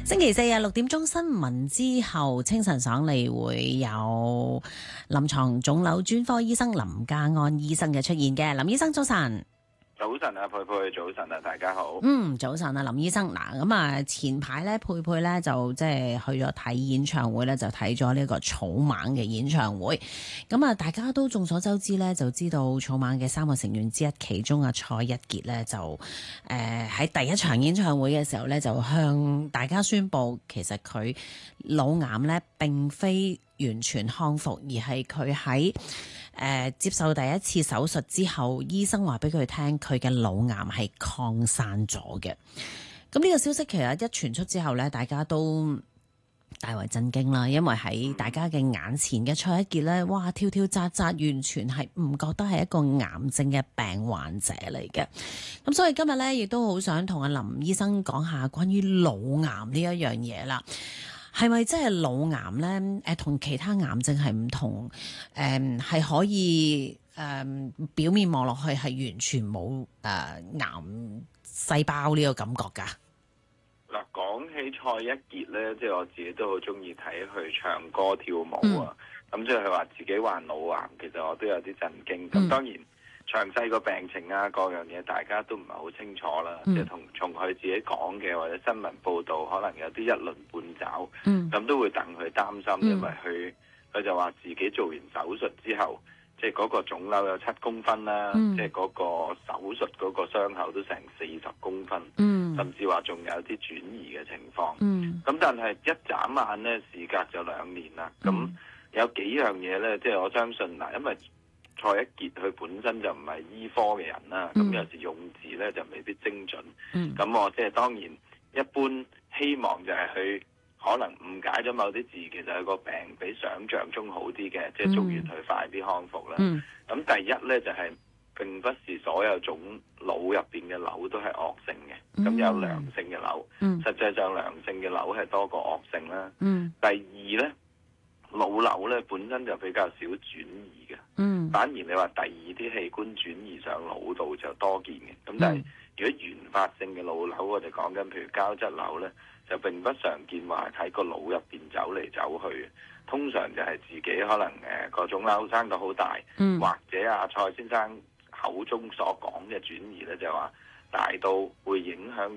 星期四日6點鐘新聞之後，清晨爽利會有臨床腫瘤專科醫生林家安醫生嘅出現嘅。林醫生早晨。 早晨啊，佩佩，早晨啊，大家好。 早晨啊，林醫生。嗱，咁啊，前排咧，佩佩咧就即係去咗睇演唱會咧，就睇咗呢個草蜢嘅演唱會。咁啊，大家都眾所周知咧，就知道草蜢嘅3個成員之一，其中啊蔡一傑咧就喺第一場演唱會嘅時候咧，就向大家宣布，其實佢腦癌咧並非完全康復，而係佢喺接受第一次手術之後，醫生話俾佢聽，佢嘅腦癌係擴散咗嘅。咁呢個消息其實一傳出之後咧，大家都大為震驚啦，因為喺大家嘅眼前嘅蔡一傑咧，哇，跳跳扎扎，完全係唔覺得係一個癌症嘅病患者嚟嘅。咁所以今日咧，亦都好想同阿林醫生講下關於腦癌呢一樣嘢啦。係咪真係腦癌咧？同其他癌症係唔同，係可以表面望落去係完全冇癌細胞呢個感覺㗎。 嗱，講起蔡一傑咧，即係我自己都好中意睇佢唱歌跳舞啊。咁即係佢話自己患腦癌，其實我都有啲震驚。咁當然詳細個病情啊，各樣嘢大家都唔係好清楚啦。即係從佢自己講嘅或者新聞報導，可能有啲一鱗半爪。咁都會戥佢擔心，因為佢就話自己做完手術之後，即係嗰個腫瘤有7公分啦，即係嗰個手術嗰個傷口都成40公分，甚至話仲有啲轉移嘅情況。咁但係一眨眼咧，事隔就2年啦。咁有幾樣嘢咧，即係我相信嗱，因為蔡一傑佢本身就唔係醫科嘅人啦，咁有時用字咧就未必精準。咁我即係當然一般希望就係佢可能誤解咗某啲字，其實佢個病比想像中好啲嘅，即係祝願佢快啲康復啦。咁第一咧就係並不是所有種腦入邊嘅瘤都係惡性嘅，咁有良性嘅瘤。實際上良性嘅瘤係多過惡性啦。第二咧，腦瘤咧本身就比較少轉移嘅，反而你話第二啲器官轉移上腦度就多見嘅。咁但係如果原發性嘅腦瘤，我哋講緊譬如膠質瘤咧，就並不常見話喺個腦入邊走嚟走去，通常就係自己可能個腫瘤生到好大，或者阿蔡先生口中所講嘅轉移咧，就話大到會影響